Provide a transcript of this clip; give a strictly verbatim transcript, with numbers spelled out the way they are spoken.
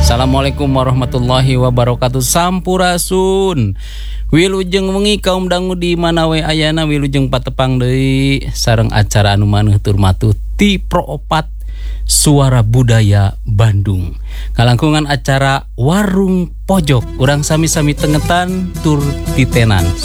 Assalamualaikum warahmatullahi wabarakatuh. Sampurasun. Wilujeng wengi kaum dangu di mana we ayana wilujeng patepang deui sareng acara anu maneuh tur matuh ti Pro opat Suara Budaya Bandung. Kalangkungan acara Warung Pojok urang sami-sami tengetan tur titenan.